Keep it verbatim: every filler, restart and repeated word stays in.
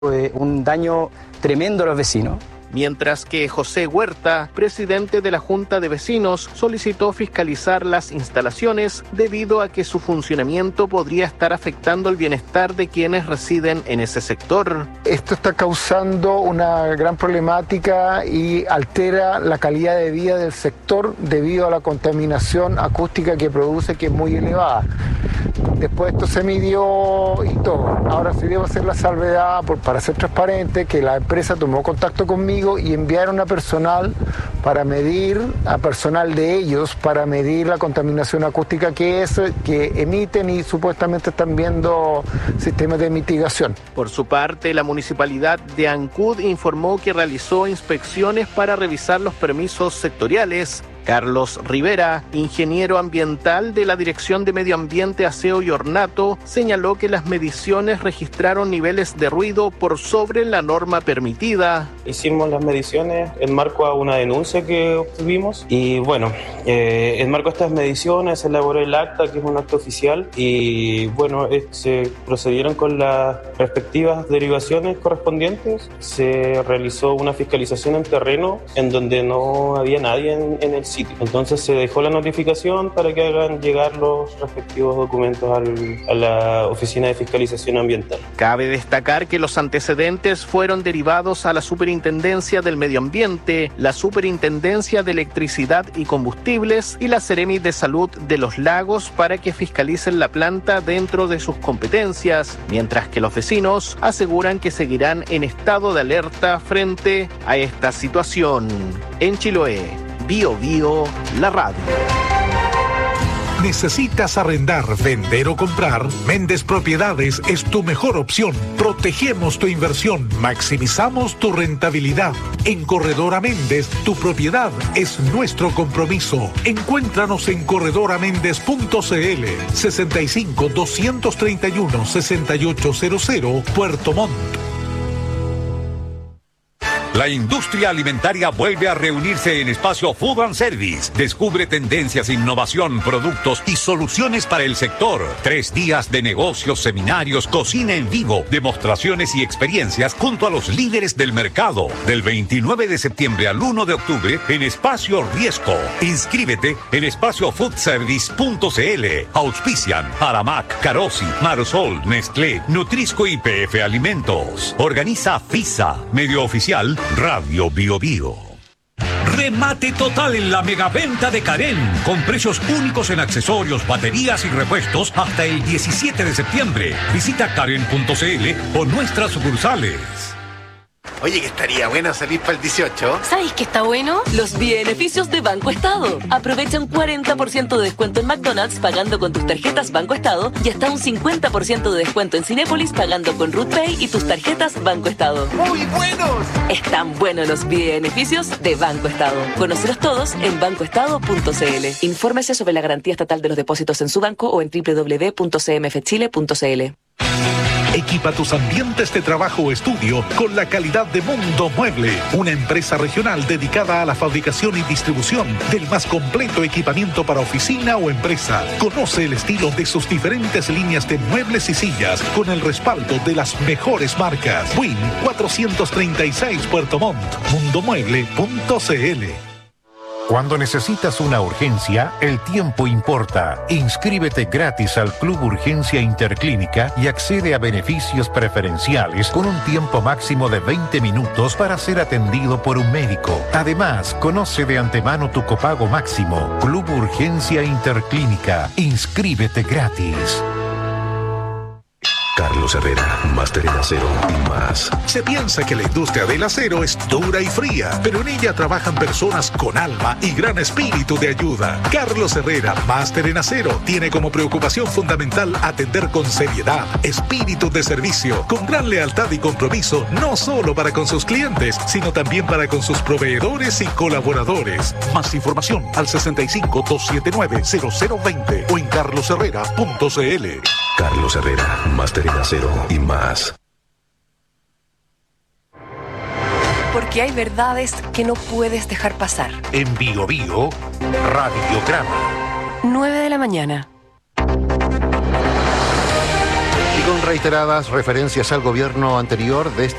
un daño tremendo a los vecinos. Mientras que José Huerta, presidente de la Junta de Vecinos, solicitó fiscalizar las instalaciones debido a que su funcionamiento podría estar afectando el bienestar de quienes residen en ese sector. Esto está causando una gran problemática y altera la calidad de vida del sector debido a la contaminación acústica que produce, que es muy elevada. Después esto se midió y todo. Ahora sí debo hacer la salvedad, por, para ser transparente, que la empresa tomó contacto conmigo y enviaron a personal para medir, a personal de ellos, para medir la contaminación acústica que es, que emiten y supuestamente están viendo sistemas de mitigación. Por su parte, la municipalidad de Ancud informó que realizó inspecciones para revisar los permisos sectoriales. Carlos Rivera, ingeniero ambiental de la Dirección de Medio Ambiente, Aseo y Ornato, señaló que las mediciones registraron niveles de ruido por sobre la norma permitida. Hicimos las mediciones en marco a una denuncia que obtuvimos y bueno, eh, en marco a estas mediciones se elaboró el acta, que es un acta oficial, y bueno, eh, se procedieron con las respectivas derivaciones correspondientes. Se realizó una fiscalización en terreno en donde no había nadie en, en el sitio. Entonces se dejó la notificación para que hagan llegar los respectivos documentos al, a la Oficina de Fiscalización Ambiental. Cabe destacar que los antecedentes fueron derivados a la Superintendencia del Medio Ambiente, la Superintendencia de Electricidad y Combustibles y la Seremi de Salud de los Lagos para que fiscalicen la planta dentro de sus competencias, mientras que los vecinos aseguran que seguirán en estado de alerta frente a esta situación. En Chiloé, Bio Bio, la radio. ¿Necesitas arrendar, vender o comprar? Méndez Propiedades es tu mejor opción. Protegemos tu inversión, maximizamos tu rentabilidad. En Corredora Méndez, tu propiedad es nuestro compromiso. Encuéntranos en corredora méndez punto c l, sesenta y cinco, doscientos treinta y uno, sesenta y ocho cero cero, Puerto Montt. La industria alimentaria vuelve a reunirse en Espacio Food and Service. Descubre tendencias, innovación, productos y soluciones para el sector. Tres días de negocios, seminarios, cocina en vivo, demostraciones y experiencias junto a los líderes del mercado. Del veintinueve de septiembre al uno de octubre en Espacio Riesco. Inscríbete en espacio food service punto c l. Auspician Aramac, Carosi, Marosol, Nestlé, Nutrisco y P F Alimentos. Organiza FISA, medio oficial Radio Bio Bio. Remate total en la megaventa de Carén, con precios únicos en accesorios, baterías y repuestos hasta el diecisiete de septiembre. Visita karen punto c l o nuestras sucursales. Oye, que estaría bueno salir para el dieciocho. ¿Sabéis qué está bueno? Los beneficios de Banco Estado. Aprovecha un cuarenta por ciento de descuento en McDonald's pagando con tus tarjetas Banco Estado y hasta un cincuenta por ciento de descuento en Cinépolis pagando con RootPay y tus tarjetas Banco Estado. ¡Muy buenos! Están buenos los beneficios de Banco Estado. Conócelos todos en banco estado punto c l. Infórmese sobre la garantía estatal de los depósitos en su banco o en doble u doble u doble u punto c m f chile punto c l. Equipa tus ambientes de trabajo o estudio con la calidad de Mundo Mueble, una empresa regional dedicada a la fabricación y distribución del más completo equipamiento para oficina o empresa. Conoce el estilo de sus diferentes líneas de muebles y sillas con el respaldo de las mejores marcas. Win cuatrocientos treinta y seis Puerto Montt, mundo mueble punto c l. Cuando necesitas una urgencia, el tiempo importa. Inscríbete gratis al Club Urgencia Interclínica y accede a beneficios preferenciales con un tiempo máximo de veinte minutos para ser atendido por un médico. Además, conoce de antemano tu copago máximo. Club Urgencia Interclínica. Inscríbete gratis. Carlos Herrera, máster en acero y más. Se piensa que la industria del acero es dura y fría, pero en ella trabajan personas con alma y gran espíritu de ayuda. Carlos Herrera, máster en acero, tiene como preocupación fundamental atender con seriedad, espíritu de servicio, con gran lealtad y compromiso, no solo para con sus clientes, sino también para con sus proveedores y colaboradores. Más información al sesenta y cinco, doscientos setenta y nueve, cero cero veinte o en carlos herrera punto c l. Carlos Herrera, máster en acero y más. Porque hay verdades que no puedes dejar pasar. En Bio Bio, Radiograma. nueve de la mañana. Y con reiteradas referencias al gobierno anterior de este